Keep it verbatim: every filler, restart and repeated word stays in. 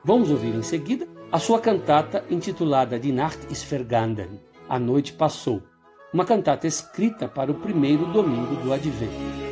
Vamos ouvir em seguida a sua cantata intitulada Die Nacht ist vergangen, A Noite Passou, uma cantata escrita para o primeiro domingo do Advento.